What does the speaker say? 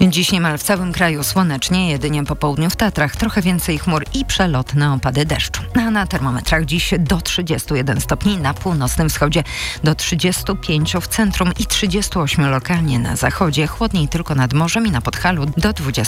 Dziś niemal w całym kraju słonecznie, jedynie po południu w Tatrach trochę więcej chmur i przelotne opady deszczu. A na termometrach dziś do 31 stopni na północnym wschodzie, do 35 w centrum i 38 lokalnie na zachodzie. Chłodniej tylko nad morzem i na Podhalu do 20